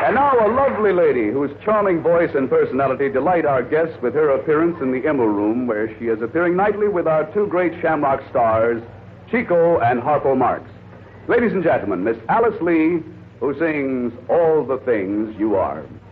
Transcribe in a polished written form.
And now a lovely lady whose charming voice and personality delight our guests with her appearance in the Immel Room, where she is appearing nightly with our two great Shamrock stars, Chico and Harpo Marx. Ladies and gentlemen, Miss Alice Lee, who sings All the Things You Are.